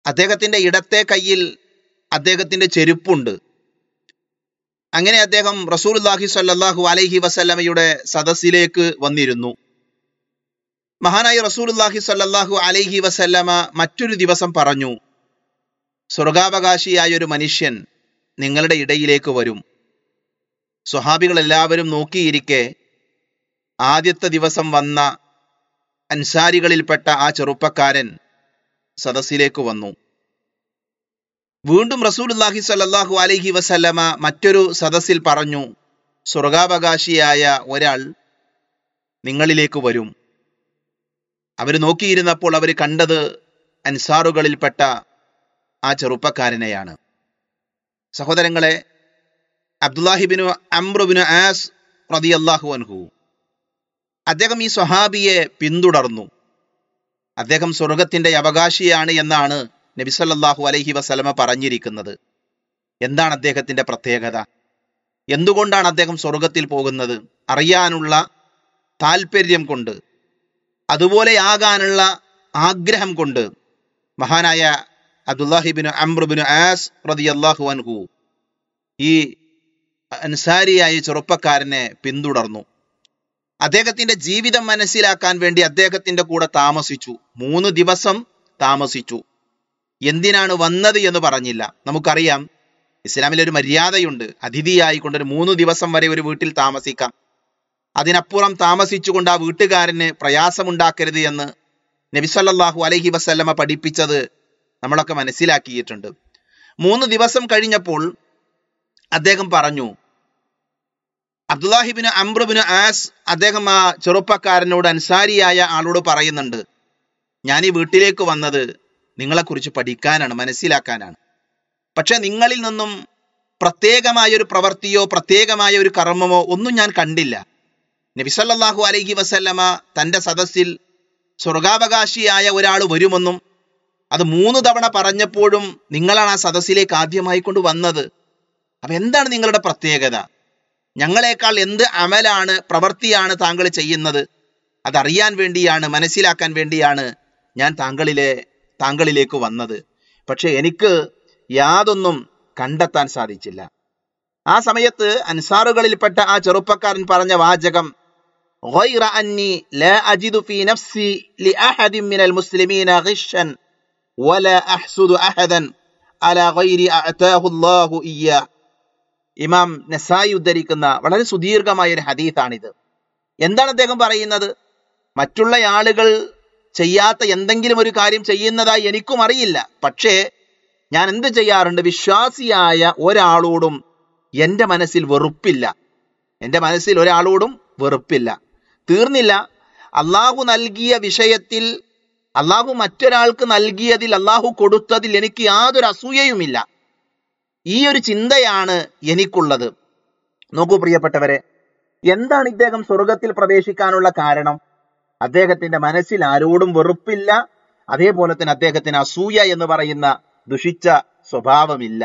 അദ്ദേഹത്തിന്റെ ഇടത്തെ കയ്യിൽ അദ്ദേഹത്തിന്റെ ചെരുപ്പുണ്ട്. അങ്ങനെ അദ്ദേഹം റസൂലുള്ളാഹി സ്വല്ലല്ലാഹു അലൈഹി വസല്ലമയുടെ സദസ്സിലേക്ക് വന്നിരുന്നു. മഹാനായ റസൂലുള്ളാഹി സ്വല്ലല്ലാഹു അലൈഹി വസല്ലമ മറ്റൊരു ദിവസം പറഞ്ഞു, സ്വർഗാവകാശിയായ ഒരു മനുഷ്യൻ നിങ്ങളുടെ ഇടയിലേക്ക് വരും. സ്വഹാബികൾ എല്ലാവരും നോക്കിയിരിക്കെ ആദ്യത്തെ ദിവസം വന്ന അൻസാരികളിൽപ്പെട്ട ആ ചെറുപ്പക്കാരൻ സദസ്സിലേക്ക് വന്നു. വീണ്ടും റസൂലുള്ളാഹി സ്വല്ലല്ലാഹു അലൈഹി വസല്ലമ മറ്റൊരു സദസ്സിൽ പറഞ്ഞു, സ്വർഗാവകാശിയായ ഒരാൾ നിങ്ങളിലേക്ക് വരും. അവർ നോക്കിയിരുന്നപ്പോൾ അവർ കണ്ടത് അൻസാറുകളിൽപ്പെട്ട ആ ചെറുപ്പക്കാരനെയാണ്. സഹോദരങ്ങളെ, അബ്ദുല്ലാഹിബിനു അംറുബിനു ആസ് റളിയല്ലാഹു അൻഹു അദ്ദേഹം ഈ സ്വഹാബിയെ പിന്തുടർന്നു. അദ്ദേഹം സ്വർഗത്തിന്റെ അവകാശിയാണ് എന്നാണ് നബി സല്ലല്ലാഹു അലൈഹി വസല്ലമ പറഞ്ഞിരിക്കുന്നത്. എന്താണ് അദ്ദേഹത്തിന്റെ പ്രത്യേകത? എന്തുകൊണ്ടാണ് അദ്ദേഹം സ്വർഗത്തിൽ പോകുന്നത്? അറിയാനുള്ള താല്പര്യം കൊണ്ട്, അതുപോലെ ആകാനുള്ള ആഗ്രഹം കൊണ്ട് മഹാനായ അബ്ദുല്ലാഹിബിനു അംറുബിനു ആസ് റളിയല്ലാഹു അൻഹു ഈ അൻസാരിയായ ചെറുപ്പക്കാരനെ പിന്തുടർന്നു. അദ്ദേഹത്തിന്റെ ജീവിതം മനസ്സിലാക്കാൻ വേണ്ടി അദ്ദേഹത്തിന്റെ കൂടെ താമസിച്ചു. 3 ദിവസം താമസിച്ചു. എന്തിനാണ് വന്നത് എന്ന് പറഞ്ഞില്ല. നമുക്കറിയാം, ഇസ്ലാമിലൊരു മര്യാദയുണ്ട്. അതിഥിയായിക്കൊണ്ടൊരു 3 ദിവസം വരെ ഒരു വീട്ടിൽ താമസിക്കാം. അതിനപ്പുറം താമസിച്ചുകൊണ്ട് ആ വീട്ടുകാരന് പ്രയാസമുണ്ടാക്കരുത് എന്ന് നബി സല്ലല്ലാഹു അലൈഹി വസല്ലമ പഠിപ്പിച്ചത് നമ്മളൊക്കെ മനസ്സിലാക്കിയിട്ടുണ്ട്. 3 ദിവസം കഴിഞ്ഞപ്പോൾ അദ്ദേഹം പറഞ്ഞു, അബ്ദുല്ലാഹിബിന് അംറുബിന് ആസ് അദ്ദേഹം ആ ചെറുപ്പക്കാരനോട്, അൻസാരിയായ ആളോട് പറയുന്നുണ്ട്, ഞാൻ ഈ വീട്ടിലേക്ക് വന്നത് നിങ്ങളെക്കുറിച്ച് പഠിക്കാനാണ്, മനസ്സിലാക്കാനാണ്. പക്ഷെ നിങ്ങളിൽ നിന്നും പ്രത്യേകമായൊരു പ്രവൃത്തിയോ പ്രത്യേകമായ ഒരു കർമ്മമോ ഒന്നും ഞാൻ കണ്ടില്ല. നബി സല്ലല്ലാഹു അലൈഹി വസല്ലമ തന്റെ സദസ്സിൽ സ്വർഗാവകാശിയായ ഒരാൾ വരുമെന്നും അത് 3 തവണ പറഞ്ഞപ്പോഴും നിങ്ങളാണ് ആ സദസ്സിലേക്ക് ആദ്യമായി കൊണ്ട് വന്നത്. അപ്പൊ എന്താണ് നിങ്ങളുടെ പ്രത്യേകത? ഞങ്ങളെക്കാൾ എന്ത് അമലാണ്, പ്രവൃത്തിയാണ് താങ്കൾ ചെയ്യുന്നത്? അതറിയാൻ വേണ്ടിയാണ്, മനസ്സിലാക്കാൻ വേണ്ടിയാണ് ഞാൻ താങ്കളിലേക്ക് വന്നത്. പക്ഷെ എനിക്ക് യാതൊന്നും കണ്ടെത്താൻ സാധിച്ചില്ല. ആ സമയത്ത് അൻസാറുകളിൽപ്പെട്ട ആ ചെറുപ്പക്കാരൻ പറഞ്ഞ വാചകം, غير أني لا أجد في نفسي لأحد من المسلمين غشا ولا أحسد أحدا على غير أعطاه الله إياه. ഇമാം നസായി ഉദ്ധരിക്കുന്ന വളരെ സുദീർഘമായ ഒരു ഹദീസാണിത്. എന്താണ് അദ്ദേഹം പറയുന്നത്? മറ്റുള്ള ആളുകൾ ചെയ്യാത്ത എന്തെങ്കിലും ഒരു കാര്യം ചെയ്യുന്നതായി എനിക്കും അറിയില്ല. പക്ഷേ ഞാൻ എന്ത് ചെയ്യാറുണ്ട്? വിശ്വാസിയായ ഒരാളോടും എൻ്റെ മനസ്സിൽ വെറുപ്പില്ല. എൻ്റെ മനസ്സിൽ ഒരാളോടും വെറുപ്പില്ല. തീർന്നില്ല, അള്ളാഹു നൽകിയ വിഷയത്തിൽ, അള്ളാഹു മറ്റൊരാൾക്ക് നൽകിയതിൽ, അള്ളാഹു കൊടുത്തതിൽ എനിക്ക് യാതൊരു അസൂയയുമില്ല. ഈ ഒരു ചിന്തയാണ് എനിക്കുള്ളത്. നോക്കൂ പ്രിയപ്പെട്ടവരെ, എന്താണ് ഇദ്ദേഹം സ്വർഗത്തിൽ പ്രവേശിക്കാനുള്ള കാരണം? അദ്ദേഹത്തിന്റെ മനസ്സിൽ ആരോടും വെറുപ്പില്ല. അതേപോലെ തന്നെ അദ്ദേഹത്തിന് അസൂയ എന്ന് പറയുന്ന ദുഷിച്ച സ്വഭാവമില്ല.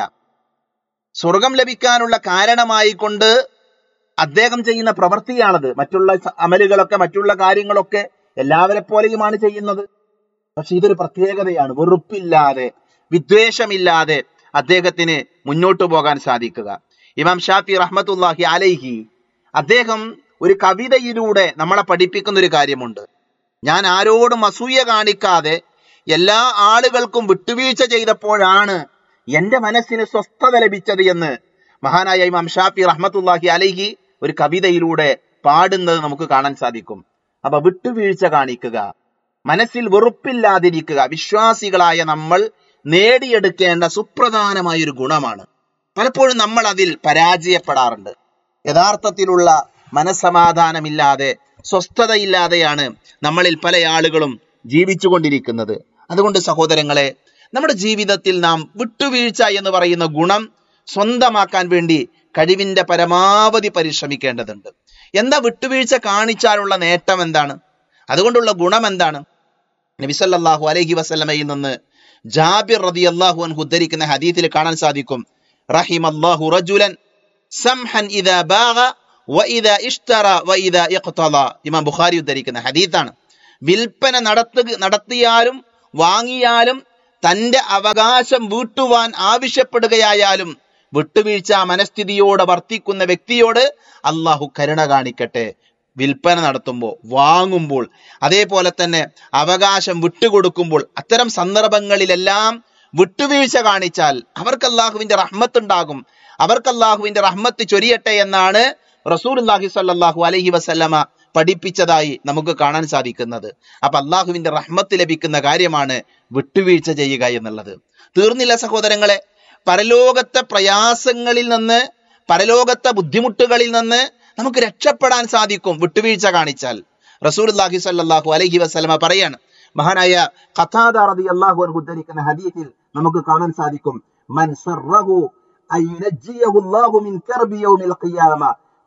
സ്വർഗം ലഭിക്കാനുള്ള കാരണമായി കൊണ്ട് അദ്ദേഹം ചെയ്യുന്ന പ്രവൃത്തിയാണത്. മറ്റുള്ള അമലുകളൊക്കെ, മറ്റുള്ള കാര്യങ്ങളൊക്കെ എല്ലാവരെ പോലെയുമാണ് ചെയ്യുന്നത്. പക്ഷെ ഇതൊരു പ്രത്യേകതയാണ്. വെറുപ്പില്ലാതെ, വിദ്വേഷമില്ലാതെ അദ്ദേഹത്തിന് മുന്നോട്ടു പോകാൻ സാധിക്കുക. ഇമാം ഷാഫി റഹ്മത്തുള്ളാഹി അലൈഹി അദ്ദേഹം ഒരു കവിതയിലൂടെ നമ്മളെ പഠിപ്പിക്കുന്ന ഒരു കാര്യമുണ്ട്. ഞാൻ ആരോടും അസൂയ കാണിക്കാതെ എല്ലാ ആളുകൾക്കും വിട്ടുവീഴ്ച ചെയ്തപ്പോഴാണ് എൻ്റെ മനസ്സിന് സ്വസ്ഥത ലഭിച്ചത് എന്ന് മഹാനായ ഇമാം ഷാഫി റഹ്മത്തുള്ളാഹി അലൈഹി ഒരു കവിതയിലൂടെ പാടുന്നത് നമുക്ക് കാണാൻ സാധിക്കും. അപ്പൊ വിട്ടുവീഴ്ച കാണിക്കുക, മനസ്സിൽ വെറുപ്പില്ലാതിരിക്കുക വിശ്വാസികളായ നമ്മൾ നേടിയെടുക്കേണ്ട സുപ്രധാനമായൊരു ഗുണമാണ്. പലപ്പോഴും നമ്മൾ അതിൽ പരാജയപ്പെടാറുണ്ട്. യഥാർത്ഥത്തിലുള്ള മനസ്സമാധാനമില്ലാതെ, സ്വസ്ഥതയില്ലാതെയാണ് നമ്മളിൽ പല ആളുകളും ജീവിച്ചു കൊണ്ടിരിക്കുന്നത്. അതുകൊണ്ട് സഹോദരങ്ങളെ, നമ്മുടെ ജീവിതത്തിൽ നാം വിട്ടുവീഴ്ച എന്ന് പറയുന്ന ഗുണം സ്വന്തമാക്കാൻ വേണ്ടി കഴിവിന്റെ പരമാവധി പരിശ്രമിക്കേണ്ടതുണ്ട്. എന്താ വിട്ടുവീഴ്ച കാണിച്ചാലുള്ള നേട്ടം എന്താണ്? അതുകൊണ്ടുള്ള ഗുണം എന്താണ്? നബി സല്ലല്ലാഹു അലൈഹി വസല്ലമയിൽ നിന്ന് ജാബിർ റളിയല്ലാഹു അൻഹു ഉദ്ധരിക്കുന്ന ഹദീസിൽ കാണാൻ സാധിക്കും, റഹിമല്ലാഹു റജുലൻ സംഹൻ ഇദാ ബാഗ വഇദാ ഇഷ്തറ വഇദാ ഇഖ്തള. ഇമാം ബുഖാരി ഉദ്ധരിക്കുന്ന ഹദീസാണ്. വിൽപ്പന നടത്തിയാലും വാങ്ങിയാലും തന്റെ അവകാശം വീട്ടുവാൻ ആവശ്യപ്പെടുകയായാലും വിട്ടുവീഴ്ച മനസ്ഥിതിയോടെ വർത്തിക്കുന്ന വ്യക്തിയോട് അള്ളാഹു കരുണ കാണിക്കട്ടെ. വിൽപ്പന നടത്തുമ്പോൾ, വാങ്ങുമ്പോൾ, അതേപോലെ തന്നെ അവകാശം വിട്ടുകൊടുക്കുമ്പോൾ, അത്തരം സന്ദർഭങ്ങളിലെല്ലാം വിട്ടുവീഴ്ച കാണിച്ചാൽ അവർക്ക് അള്ളാഹുവിന്റെ റഹ്മത്ത് ഉണ്ടാകും. അവർക്ക് അള്ളാഹുവിന്റെ റഹ്മത്ത് ചൊരിയട്ടെ എന്നാണ് റസൂലുള്ളാഹി സ്വല്ലല്ലാഹു അലൈഹി വസല്ലമ പഠിപ്പിച്ചതായി നമുക്ക് കാണാൻ സാധിക്കുന്നത്. അപ്പൊ അള്ളാഹുവിന്റെ റഹ്മത്ത് ലഭിക്കുന്ന കാര്യമാണ് വിട്ടുവീഴ്ച ചെയ്യുക എന്നുള്ളത്. തീർന്നില്ല സഹോദരങ്ങളെ, പരലോകത്തെ പ്രയാസങ്ങളിൽ നിന്ന്, പരലോകത്തെ ബുദ്ധിമുട്ടുകളിൽ നിന്ന് നമുക്ക് രക്ഷപ്പെടാൻ സാധിക്കും വിട്ടുവീഴ്ച കാണിച്ചാൽ. റസൂലുള്ളാഹി സ്വല്ലല്ലാഹു അലൈഹി വസല്ലമ പറയാണ്, മഹാനായ ഖതാദ റളിയല്ലാഹു അൻഹു ഉദ്ധരിക്കുന്ന ഹദീസിൽ നമുക്ക് കാണാൻ സാധിക്കും, മൻ സറഹു അയ്യുനജ്ജിയഹു അല്ലാഹു മിൻ കർബി യൗമിൽ ഖിയാമ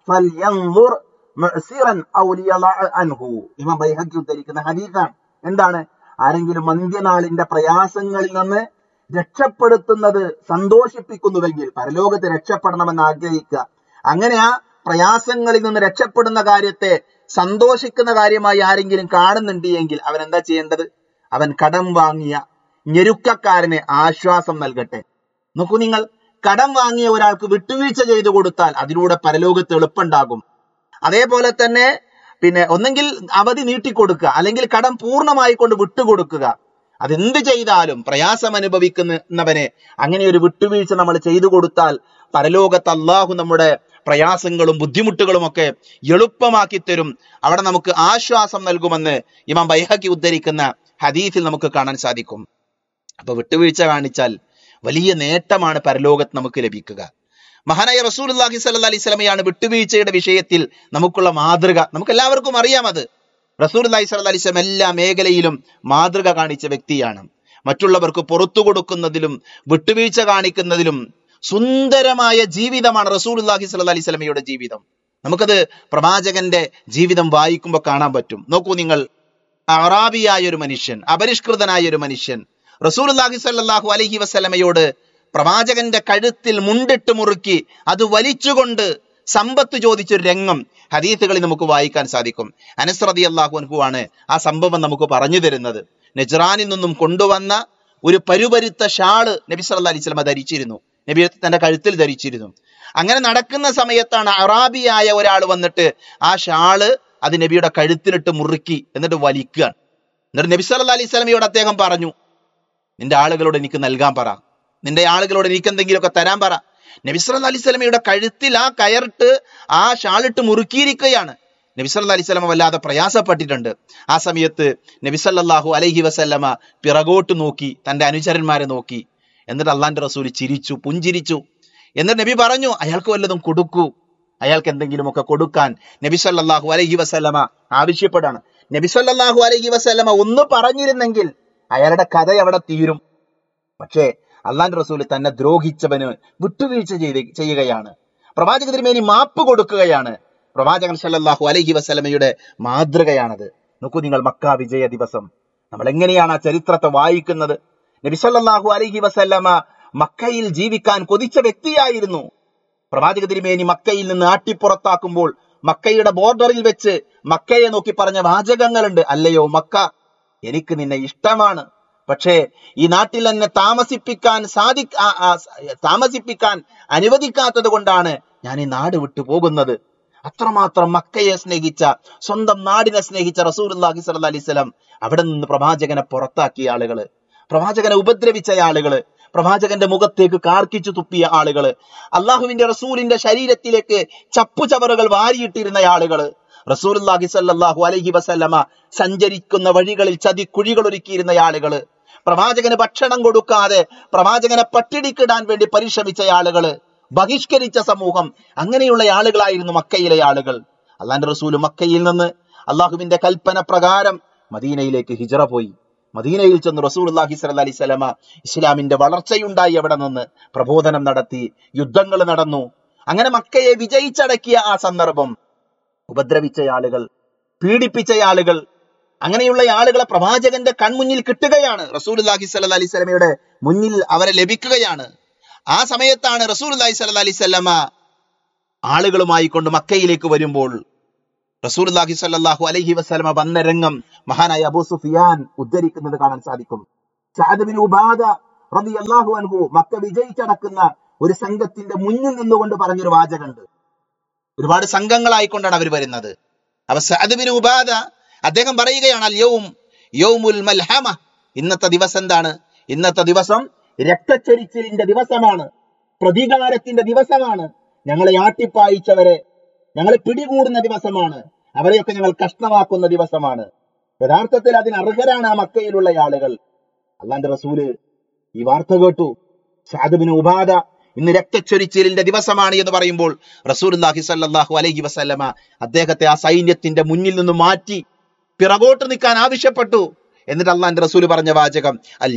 ഫൽയൻദുർ മുഅ്സിറൻ ഔ ലിയളഅ അൻഹു. ഇമാം ബൈഹഖി ഉദ്ധരിക്കുന്ന ഹദീസാണ്. എന്താണ്? ആരെങ്കിലും അന്ത്യനാളിന്റെ പ്രയാസങ്ങളിൽ നിന്ന് രക്ഷപ്പെടുത്തുന്നത് സന്തോഷിപ്പിക്കുന്നുവെങ്കിൽ, പരലോകത്ത് രക്ഷപ്പെടണമെന്ന് ആഗ്രഹിക്കുക, അങ്ങനെ ആ പ്രയാസങ്ങളിൽ നിന്ന് രക്ഷപ്പെടുന്ന കാര്യത്തെ സന്തോഷിക്കുന്ന കാര്യമായി ആരെങ്കിലും കാണുന്നുണ്ട് എങ്കിൽ അവൻ എന്താ ചെയ്യേണ്ടത്? അവൻ കടം വാങ്ങിയ ഞെരുക്കക്കാരന് ആശ്വാസം നൽകട്ടെ. നോക്കൂ നിങ്ങൾ, കടം വാങ്ങിയ ഒരാൾക്ക് വിട്ടുവീഴ്ച ചെയ്തു കൊടുത്താൽ അതിലൂടെ പരലോകത്ത് എളുപ്പമുണ്ടാകും. അതേപോലെ തന്നെ ഒന്നെങ്കിൽ അവധി നീട്ടിക്കൊടുക്കുക, അല്ലെങ്കിൽ കടം പൂർണ്ണമായി കൊണ്ട് വിട്ടുകൊടുക്കുക. അതെന്ത് ചെയ്താലും പ്രയാസം അനുഭവിക്കുന്നവനെ അങ്ങനെ ഒരു വിട്ടുവീഴ്ച നമ്മൾ ചെയ്തു കൊടുത്താൽ പരലോകത്ത് അള്ളാഹു നമ്മുടെ പ്രയാസങ്ങളും ബുദ്ധിമുട്ടുകളും ഒക്കെ എളുപ്പമാക്കി തരും. അവിടെ നമുക്ക് ആശ്വാസം നൽകുമെന്ന് ഇമാം ബൈഹഖി ഉദ്ധരിക്കുന്ന ഹദീസിൽ നമുക്ക് കാണാൻ സാധിക്കും. അപ്പൊ വിട്ടുവീഴ്ച കാണിച്ചാൽ വലിയ നേട്ടമാണ് പരലോകത്ത് നമുക്ക് ലഭിക്കുക. മഹാനായ റസൂലുള്ളാഹി സ്വല്ലല്ലാഹി അലൈഹി വസല്ലമയാണ് വിട്ടുവീഴ്ചയുടെ വിഷയത്തിൽ നമുക്കുള്ള മാതൃക. നമുക്ക് എല്ലാവർക്കും അറിയാം, അത് റസൂലുള്ളാഹി സ്വല്ലല്ലാഹി അലൈഹി വസല്ലം എല്ലാ മേഖലയിലും മാതൃക കാണിച്ച വ്യക്തിയാണ്. മറ്റുള്ളവർക്ക് പുറത്തു കൊടുക്കുന്നതിലും വിട്ടുവീഴ്ച കാണിക്കുന്നതിലും സുന്ദരമായ ജീവിതമാണ് റസൂലുള്ളാഹി സ്വല്ലല്ലാഹി അലൈഹി വസല്ലമയുടെ ജീവിതം. നമുക്കത് പ്രവാചകന്റെ ജീവിതം വായിക്കുമ്പോൾ കാണാൻ പറ്റും. നോക്കൂ നിങ്ങൾ, അറാബിയായ ഒരു മനുഷ്യൻ, അപരിഷ്കൃതനായ ഒരു മനുഷ്യൻ റസൂലുള്ളാഹി സ്വല്ലല്ലാഹു അലൈഹി വസല്ലമയോട് പ്രവാചകന്റെ കഴുത്തിൽ മുണ്ടിട്ട് മുറുക്കി അത് വലിച്ചുകൊണ്ട് സമ്പത്ത് ചോദിച്ചൊരു രംഗം ഹദീസുകളിൽ നമുക്ക് വായിക്കാൻ സാധിക്കും. അനസ് റളിയല്ലാഹു അൻഹു ആണ് ആ സംഭവം നമുക്ക് പറഞ്ഞു തരുന്നത്. നജ്റാനിൽ നിന്നും കൊണ്ടുവന്ന ഒരു പരുപരുത്ത ഷാള് നബി സല്ലല്ലാഹു അലൈഹി വസല്ലം ധരിച്ചിരുന്നു. നബി തന്റെ കഴുത്തിൽ ധരിച്ചിരുന്നു. അങ്ങനെ നടക്കുന്ന സമയത്താണ് അറാബിയായ ഒരാൾ വന്നിട്ട് ആ ഷാള് അത് നബിയുടെ കഴുത്തിലിട്ട് മുറുക്കി എന്നിട്ട് വലിക്കുകയാണ്. എന്നിട്ട് നബി സല്ലല്ലാഹു അലൈഹി വസല്ലമയോട് അദ്ദേഹം പറഞ്ഞു, നിന്റെ ആളുകളോട് എനിക്ക് നൽകാൻ പറ, നിന്റെ ആളുകളോട് എനിക്ക് എന്തെങ്കിലുമൊക്കെ തരാൻ പറ. നബി സല്ലല്ലാഹു അലൈഹി വസല്ലമയുടെ കഴുത്തിൽ ആ കയറിട്ട് ആ ഷാളിട്ട് മുറുക്കിയിരിക്കുകയാണ്. നബി സല്ലല്ലാഹു അലൈഹി വസല്ലമ വല്ലാതെ പ്രയാസപ്പെട്ടിട്ടുണ്ട്. ആ സമയത്ത് നബി സല്ലല്ലാഹു അലൈഹി വസല്ലമ പിറകോട്ട് നോക്കി, തന്റെ അനുചരന്മാരെ നോക്കി. എന്നിട്ട് അള്ളാന്റെ റസൂൽ ചിരിച്ചു, പുഞ്ചിരിച്ചു. എന്നിട്ട് നബി പറഞ്ഞു, അയാൾക്ക് വല്ലതും കൊടുക്കൂ, അയാൾക്ക് എന്തെങ്കിലുമൊക്കെ കൊടുക്കാൻ നബി സല്ലല്ലാഹു അലൈഹി വസല്ലമ ആവശ്യപ്പെടാണ്. നബി സല്ലല്ലാഹു അലൈഹി വസല്ലമ ഒന്ന് പറഞ്ഞിരുന്നെങ്കിൽ അയാളുടെ കഥ അവിടെ തീരും. പക്ഷേ അള്ളാന്റെ റസൂൽ തന്നെ ദ്രോഹിച്ചവന് വിട്ടുവീഴ്ച ചെയ്യുകയാണ്. പ്രവാചക തിരുമേനി മാപ്പ് കൊടുക്കുകയാണ്. പ്രവാചകൻ സല്ലല്ലാഹു അലൈഹി വസല്ലമയുടെ മാതൃകയാണത്. നോക്കൂ നിങ്ങൾ, മക്ക വിജയ ദിവസം നമ്മൾ എങ്ങനെയാണ് ആ ചരിത്രത്തെ വായിക്കുന്നത്. നബി സല്ലല്ലാഹു അലൈഹി വസല്ലമ മക്കയിൽ ജീവിക്കാൻ കൊതിച്ച വ്യക്തിയായിരുന്നു. പ്രവാചക തിരുമേനി മക്കയിൽ നിന്ന് ആട്ടിപ്പുറത്താക്കുമ്പോൾ മക്കയുടെ ബോർഡറിൽ വെച്ച് മക്കയെ നോക്കി പറഞ്ഞ വാചകങ്ങളുണ്ട്. അല്ലയോ മക്ക, എനിക്ക് നിന്നെ ഇഷ്ടമാണ്, പക്ഷേ ഈ നാട്ടിൽ എന്നെ താമസിപ്പിക്കാൻ അനുവദിക്കാത്തത് കൊണ്ടാണ് ഞാൻ ഈ നാട് വിട്ടു പോകുന്നത്. അത്രമാത്രം മക്കയെ സ്നേഹിച്ച, സ്വന്തം നാടിനെ സ്നേഹിച്ച റസൂലുള്ളാഹി സ്വല്ലല്ലാഹി അലൈഹി വസല്ലം അവിടെ നിന്ന് പ്രവാചകനെ പുറത്താക്കിയ ആളുകള്, പ്രവാചകനെ ഉപദ്രവിച്ച ആളുകള്, പ്രവാചകന്റെ മുഖത്തേക്ക് കാർക്കിച്ചു തുപ്പിയ ആളുകള്, അള്ളാഹുവിന്റെ റസൂലിന്റെ ശരീരത്തിലേക്ക് ചപ്പുചവറുകൾ വാരിയിട്ടിരുന്ന ആളുകള്, റസൂലുള്ളാഹി സ്വല്ലല്ലാഹു അലൈഹി വസല്ലമ സഞ്ചരിക്കുന്ന വഴികളിൽ ചതിക്കുഴികൾ ഒരുക്കിയിരുന്ന ആളുകള്, പ്രവാചകന് ഭക്ഷണം കൊടുക്കാതെ പ്രവാചകനെ പട്ടിണിക്കിടാൻ വേണ്ടി പരിശ്രമിച്ച ആളുകള്, ബഹിഷ്കരിച്ച സമൂഹം, അങ്ങനെയുള്ള ആളുകളായിരുന്നു മക്കയിലെ ആളുകൾ. അള്ളാന്റെ റസൂൽ മക്കയിൽ നിന്ന് അള്ളാഹുവിന്റെ കൽപ്പന പ്രകാരം മദീനയിലേക്ക് ഹിജറ പോയി. മദീനയിൽ ചെന്ന് റസൂലുള്ളാഹി സ്വല്ലല്ലാഹി അലൈഹി വസല്ലമ ഇസ്ലാമിന്റെ വളർച്ചയുണ്ടായി. അവിടെ നിന്ന് പ്രബോധനം നടത്തി, യുദ്ധങ്ങൾ നടന്നു. അങ്ങനെ മക്കയെ വിജയിച്ചടക്കിയ ആ സന്ദർഭം ഉപദ്രവിച്ച ആളുകൾ, പീഡിപ്പിച്ച ആളുകൾ, അങ്ങനെയുള്ള ആളുകളെ പ്രവാചകന്റെ കൺമുന്നിൽ കിട്ടുകയാണ്. റസൂലുള്ളാഹി സ്വല്ലല്ലാഹി അലൈഹി വസല്ലമയുടെ മുന്നിൽ അവരെ ലഭിക്കുകയാണ്. ആ സമയത്താണ് റസൂലുള്ളാഹി സ്വല്ലല്ലാഹി അലൈഹി വസല്ലമ ആളുകളുമായി കൊണ്ട് മക്കയിലേക്ക് വരുമ്പോൾ റസൂലുള്ളാഹി സ്വല്ലല്ലാഹു അലൈഹി വസല്ലമ വന്ന രംഗം മഹാനായ അബൂ സുഫിയാൻ ഉദ്ധരിക്കുന്നത് കാണാൻ സാധിക്കും. സഅദ് ബിൻ ഉബാദ റളിയല്ലാഹു അൻഹു മക്ക വിജയിച്ചടക്കുന്ന ഒരു സംഘത്തിന്റെ മുന്നിൽ നിന്നുകൊണ്ട് പറഞ്ഞൊരു വാചകമുണ്ട്. ഒരുപാട് സംഘങ്ങളായിക്കൊണ്ടാണ് അവർ വരുന്നത്. അപ്പൊ സഅദ് ബിൻ ഉബാദ അദ്ദേഹം പറയുകയാണ്, അൽ യൗമുൽ മൽഹമ, ഇന്നത്തെ ദിവസം എന്താണ്? ഇന്നത്തെ ദിവസം രക്തച്ചൊരിച്ചിലിന്റെ ദിവസമാണ്, പ്രതികാരത്തിന്റെ ദിവസമാണ്. ഞങ്ങളെ ആട്ടിപ്പായിച്ചവരെ ഞങ്ങളെ പിടികൂടുന്ന ദിവസമാണ്, അവരെയൊക്കെ ഞങ്ങൾ കഷ്ണമാക്കുന്ന ദിവസമാണ്. യഥാർത്ഥത്തിൽ അതിന് അർഹരാണ് ആ മക്കയിലുള്ള ആളുകൾ. അല്ലാഹുവിന്റെ റസൂല് ഈ വാർത്ത കേട്ടു. സഅദ് ബിൻ ഉബാദ ഇന്ന് രക്തച്ചൊരിച്ചിലിന്റെ ദിവസമാണ് എന്ന് പറയുമ്പോൾ റസൂലുള്ളാഹി സ്വല്ലല്ലാഹു അലൈഹി വസല്ലമ അദ്ദേഹത്തെ ആ സൈന്യത്തിന്റെ മുന്നിൽ നിന്ന് മാറ്റി പിറകോട്ട് നിൽക്കാൻ ആവശ്യപ്പെട്ടു. എന്നിട്ട് അല്ലാഹുവിന്റെ റസൂല് പറഞ്ഞ വാചകം, അൽ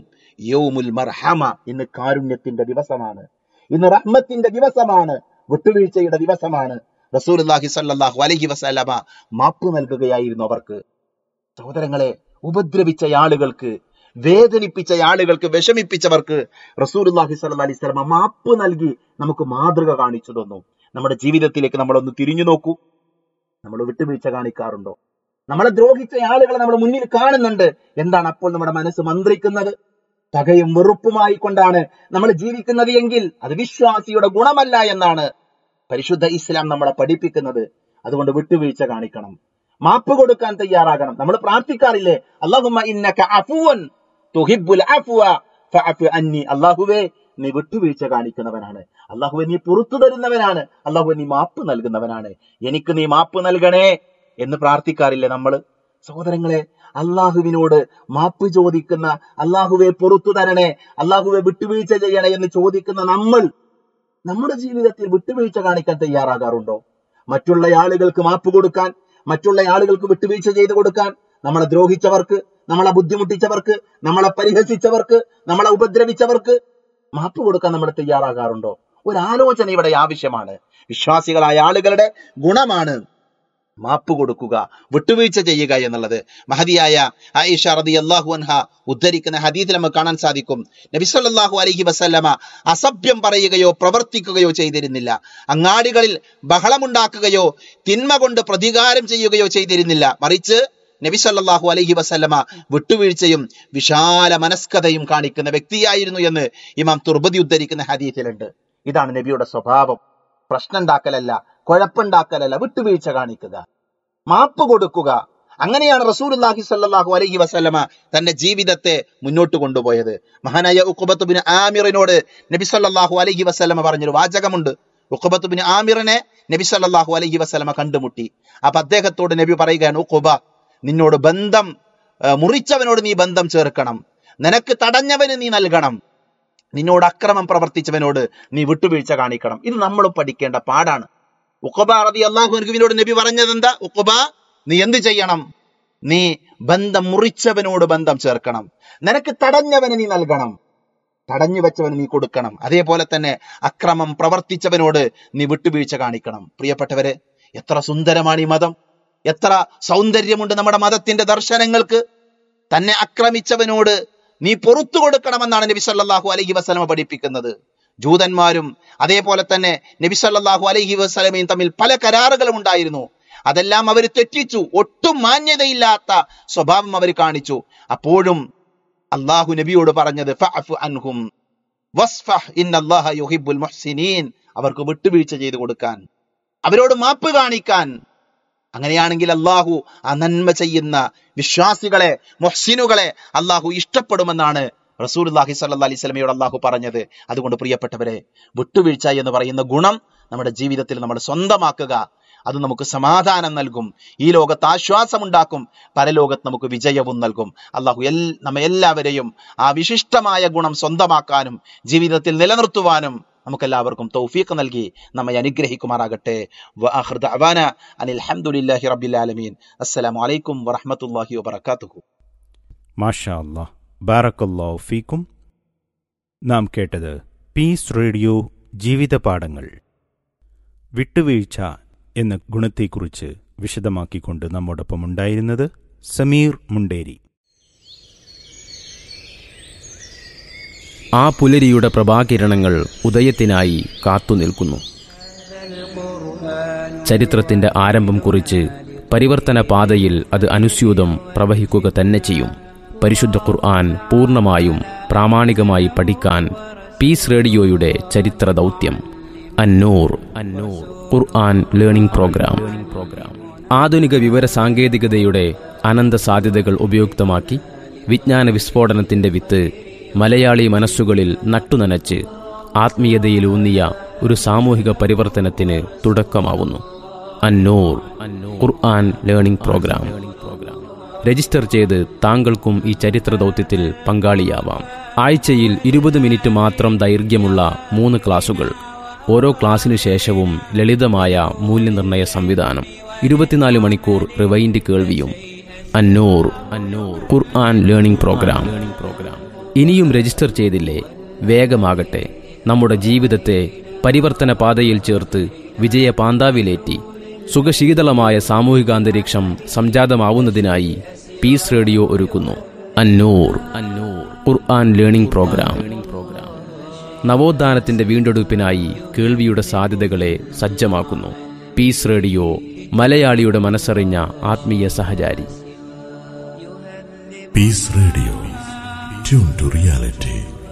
യൗമുൽ മർഹമ, ഇന്ന് കാരുണ്യത്തിന്റെ ദിവസമാണ്, ഇന്ന് റഹ്മത്തിന്റെ ദിവസമാണ്, വിട്ടുവീഴ്ചയുടെ ദിവസമാണ്. റസൂലുള്ളാഹി സ്വല്ലല്ലാഹു അലൈഹി വസല്ലമ മാപ്പ് നൽകുകയായിരുന്നു അവർക്ക്. സഹോദരങ്ങളെ, ഉപദ്രവിച്ച ആളുകൾക്ക്, വേദനിപ്പിച്ച ആളുകൾക്ക്, വിഷമിപ്പിച്ചവർക്ക് റസൂലുള്ളാഹി സ്വല്ലല്ലാഹു അലൈഹി വസല്ലമ മാപ്പ് നൽകി നമുക്ക് മാതൃക കാണിച്ചു തന്നു. നമ്മുടെ ജീവിതത്തിലേക്ക് നമ്മളൊന്ന് തിരിഞ്ഞു നോക്കൂ. നമ്മൾ വിട്ടുവീഴ്ച കാണിക്കാറുണ്ടോ? നമ്മളെ ദ്രോഹിച്ച ആളുകളെ നമ്മുടെ മുന്നിൽ കാണുന്നുണ്ട്. എന്താണ് അപ്പോൾ നമ്മുടെ മനസ്സ് മന്ത്രിക്കുന്നത്? പകയും വെറുപ്പുമായി കൊണ്ടാണ് നമ്മൾ ജീവിക്കുന്നത് എങ്കിൽ അത് വിശ്വാസിയുടെ ഗുണമല്ല എന്നാണ് പരിശുദ്ധ ഇസ്ലാം നമ്മളെ പഠിപ്പിക്കുന്നത്. അതുകൊണ്ട് വിട്ടുവീഴ്ച കാണിക്കണം, മാപ്പ് കൊടുക്കാൻ തയ്യാറാകണം. നമ്മൾ പ്രാർത്ഥിക്കാറില്ലേ, അല്ലാഹുമ്മ ഇന്നക അഫുവൻ തുഹിബ്ബുൽ അഫ്വ ഫഅഫു അന്നി, അല്ലാഹുവേ നീ വിട്ടുവീഴ്ച കാണിക്കുന്നവനാണ്, അല്ലാഹുവേ നീ പുറത്തു തരുന്നവനാണ്, അല്ലാഹുവേ നീ മാപ്പ് നൽകുന്നവനാണ്, എനിക്ക് നീ മാപ്പ് നൽകണേ എന്ന് പ്രാർത്ഥിക്കാറില്ലേ നമ്മൾ? സഹോദരങ്ങളെ, അള്ളാഹുവിനോട് മാപ്പ് ചോദിക്കുന്ന, അള്ളാഹുവെ പുറത്തു തരണേ, അള്ളാഹുവെ വിട്ടുവീഴ്ച ചെയ്യണേ എന്ന് ചോദിക്കുന്ന നമ്മൾ നമ്മുടെ ജീവിതത്തിൽ വിട്ടുവീഴ്ച കാണിക്കാൻ തയ്യാറാകാറുണ്ടോ? മറ്റുള്ള ആളുകൾക്ക് മാപ്പ് കൊടുക്കാൻ, മറ്റുള്ള ആളുകൾക്ക് വിട്ടുവീഴ്ച ചെയ്തു കൊടുക്കാൻ, നമ്മളെ ദ്രോഹിച്ചവർക്ക്, നമ്മളെ ബുദ്ധിമുട്ടിച്ചവർക്ക്, നമ്മളെ പരിഹസിച്ചവർക്ക്, നമ്മളെ ഉപദ്രവിച്ചവർക്ക് മാപ്പ് കൊടുക്കാൻ നമ്മൾ തയ്യാറാകാറുണ്ടോ? ഒരു ആലോചന ഇവിടെ ആവശ്യമാണ്. വിശ്വാസികളായ ആളുകളുടെ ഗുണമാണ് മാപ്പ് കൊടുക്കുക, വിട്ടുവീഴ്ച ചെയ്യുക എന്നുള്ളത്. മഹദിയായ ആയിഷ റളിയല്ലാഹു അൻഹ ഉദ്ധരിക്കുന്ന ഹദീസിൽ നമുക്ക് കാണാൻ സാധിക്കും, നബി സല്ലല്ലാഹു അലൈഹി വസല്ലമ അസഭ്യം പറയുകയോ പ്രവർത്തിക്കുകയോ ചെയ്തിരുന്നില്ല. അങ്ങാടികളിൽ ബഹളമുണ്ടാക്കുകയോ തിന്മ കൊണ്ട് പ്രതികാരം ചെയ്യുകയോ ചെയ്തിരുന്നില്ല. മറിച്ച് നബി സല്ലല്ലാഹു അലൈഹി വസല്ലമ വിട്ടുവീഴ്ചയും വിശാല മനസ്കതയും കാണിക്കുന്ന വ്യക്തിയായിരുന്നു എന്ന് ഇമാം തുർബദി ഉദ്ധരിക്കുന്ന ഹദീസിലുണ്ട്. ഇതാണ് നബിയുടെ സ്വഭാവം. പ്രശ്നം ഉണ്ടാക്കലല്ല, കുഴപ്പമുണ്ടാക്കലല്ല, വിട്ടുവീഴ്ച കാണിക്കുക, മാപ്പ് കൊടുക്കുക. അങ്ങനെയാണ് റസൂലുള്ളാഹി സ്വല്ലല്ലാഹു അലൈഹി വസല്ലമ തന്റെ ജീവിതത്തെ മുന്നോട്ട് കൊണ്ടുപോയത്. മഹാനായ ഉഖബത്ത് ബിൻ ആമിറിനോട് നബി സല്ലല്ലാഹു അലൈഹി വസല്ലമ പറഞ്ഞൊരു വാചകമുണ്ട്. ഉഖബത്ത് ബിൻ ആമിറിനെ നബി സല്ലല്ലാഹു അലൈഹി വസല്ലമ കണ്ടുമുട്ടി. അപ്പൊ അദ്ദേഹത്തോട് നബി പറയുകയാണ്, ഉഖബ, നിന്നോട് ബന്ധം മുറിച്ചവനോട് നീ ബന്ധം ചേർക്കണം, നിനക്ക് തടഞ്ഞവന് നീ നൽകണം, നിന്നോട് അക്രമം പ്രവർത്തിച്ചവനോട് നീ വിട്ടുവീഴ്ച കാണിക്കണം. ഇത് നമ്മളും പഠിക്കേണ്ട പാടാണ്. ഉഖബ റളിയല്ലാഹു അൻഹുവിനോട് നബി പറഞ്ഞത് എന്താ? ഉഖബ, നീ എന്ത് ചെയ്യണം? നീ ബന്ധം മുറിച്ചവനോട് ബന്ധം ചേർക്കണം, നിനക്ക് തടഞ്ഞവന് നീ നൽകണം, തടഞ്ഞു വെച്ചവന് നീ കൊടുക്കണം. അതേപോലെ തന്നെ അക്രമം പ്രവർത്തിച്ചവനോട് നീ വിട്ടുവീഴ്ച കാണിക്കണം. പ്രിയപ്പെട്ടവരെ, എത്ര സുന്ദരമാണ് ഈ മതം, എത്ര സൗന്ദര്യമുണ്ട് നമ്മുടെ മതത്തിന്റെ ദർശനങ്ങൾക്ക്. തന്നെ ആക്രമിച്ചവനോട് നീ പുറത്തു കൊടുക്കണമെന്നാണ് നബി സല്ലല്ലാഹു അലൈഹി വസല്ലമ പഠിപ്പിക്കുന്നത്. ജൂതന്മാരും അതേപോലെ തന്നെ നബി സല്ലല്ലാഹു അലൈഹി വസല്ലമയും തമ്മിൽ പല കരാറുകളും ഉണ്ടായിരുന്നു. അതെല്ലാം അവർ തെറ്റിച്ചു. ഒട്ടും മാന്യതയില്ലാത്ത സ്വഭാവം അവർ കാണിച്ചു. അപ്പോഴും അള്ളാഹു നബിയോട് പറഞ്ഞത് ഫഅഫു അൻഹും വസ്ഫഹ് ഇന്നല്ലാഹ യുഹിബ്ബുൽ മുഹ്സിനീൻ, അവർക്ക് വിട്ടുവീഴ്ച ചെയ്തു കൊടുക്കാൻ, അവരോട് മാപ്പ് കാണിക്കാൻ. അങ്ങനെയാണെങ്കിൽ അള്ളാഹു ആ നന്മ ചെയ്യുന്ന വിശ്വാസികളെ, മുഹ്സിനുകളെ അള്ളാഹു ഇഷ്ടപ്പെടുമെന്നാണ് റസൂലുള്ളാഹി സ്വല്ലല്ലാഹി അലൈഹി വസല്ലമയോട് അള്ളാഹു പറഞ്ഞത്. അതുകൊണ്ട് പ്രിയപ്പെട്ടവരെ, വിട്ടുവീഴ്ച എന്ന് പറയുന്ന ഗുണം നമ്മുടെ ജീവിതത്തിൽ നമ്മൾ സ്വന്തമാക്കുക. അത് നമുക്ക് സമാധാനം നൽകും, ഈ ലോകത്ത് ആശ്വാസമുണ്ടാക്കും, പരലോകത്ത് നമുക്ക് വിജയവും നൽകും. അള്ളാഹു നമ്മെ എല്ലാവരെയും ആ വിശിഷ്ടമായ ഗുണം സ്വന്തമാക്കാനും ജീവിതത്തിൽ നിലനിർത്തുവാനും നമുക്കെല്ലാവർക്കും തൗഫീഖ് നൽകി നമ്മെ അനുഗ്രഹിക്കുമാറാകട്ടെ. വആഖിറു ദഅവാനാ അനിൽ ഹംദുലില്ലാഹി റബ്ബിൽ ആലമീൻ. അസ്സലാമു അലൈക്കും വറഹ്മത്തുള്ളാഹി വബറകാതുഹു. മാഷാ അല്ലാഹ്, ബാറക്കല്ലാഹു ഫീക്കും. നാം കേട്ടത് പീസ് റേഡിയോ ജീവിത പാഠങ്ങൾ. വിട്ടുവീഴ്ച എന്ന ഗുണത്തെക്കുറിച്ച് വിശദമാക്കിക്കൊണ്ട് നമ്മോടൊപ്പം ഉണ്ടായിരുന്നത് സമീർ മുണ്ടേരി. ആ പുലരിയുടെ പ്രഭാകിരണങ്ങൾ ഉദയത്തിനായി കാത്തുനിൽക്കുന്നു. ചരിത്രത്തിന്റെ ആരംഭം കുറിച്ച് പരിവർത്തന പാതയിൽ അത് അനുസ്യൂതം പ്രവഹിക്കുക തന്നെ ചെയ്യും. പരിശുദ്ധ ഖുർആൻ പൂർണ്ണമായും പ്രാമാണികമായി പഠിക്കാൻ പീസ് റേഡിയോയുടെ ചരിത്ര ദൗത്യം അന്നൂർ ഖുർആൻ ലേണിംഗ് പ്രോഗ്രാം. ആധുനിക വിവര സാങ്കേതികതയുടെ അനന്ത സാധ്യതകൾ ഉപയുക്തമാക്കി വിജ്ഞാന വിസ്ഫോടനത്തിന്റെ വിത്ത് മലയാളി മനസ്സുകളിൽ നട്ടുനനച്ച് ആത്മീയതയിലൂന്നിയ ഒരു സാമൂഹിക പരിവർത്തനത്തിന് തുടക്കമാവുന്നു. അന്നൂർ ഖുർആൻ ലേണിംഗ് പ്രോഗ്രാം. രജിസ്റ്റർ ചെയ്ത് താങ്കൾക്കും ഈ ചരിത്ര ദൗത്യത്തിൽ പങ്കാളിയാവാം. ആഴ്ചയിൽ 20 മിനിറ്റ് മാത്രം ദൈർഘ്യമുള്ള 3 ക്ലാസുകൾ. ഓരോ ക്ലാസ്സിനു ശേഷവും ലളിതമായ മൂല്യനിർണ്ണയ സംവിധാനം. 24 മണിക്കൂർ റിവൈൻഡ് കേൾവിയും. അന്നൂർ ഖുർആൻ ലേണിംഗ് പ്രോഗ്രാം. ഇനിയും രജിസ്റ്റർ ചെയ്തില്ലേ? വേഗമാകട്ടെ. നമ്മുടെ ജീവിതത്തെ പരിവർത്തന പാതയിൽ ചേർത്ത് വിജയ പാന്താവിലേറ്റി സുഖശീതളമായ സാമൂഹികാന്തരീക്ഷം സംജാതമാവുന്നതിനായി പീസ് റേഡിയോ ഒരുക്കുന്നു അന്നൂർ ഖുർആൻ ലേണിംഗ് പ്രോഗ്രാം. നവോത്ഥാനത്തിന്റെ വീണ്ടെടുപ്പിനായി കേൾവിയുടെ സാധ്യതകളെ സജ്ജമാക്കുന്നു. പീസ് റേഡിയോ, മലയാളിയുടെ മനസ്സറിഞ്ഞ ആത്മീയ സഹചാരി. Piece radio, tune to reality.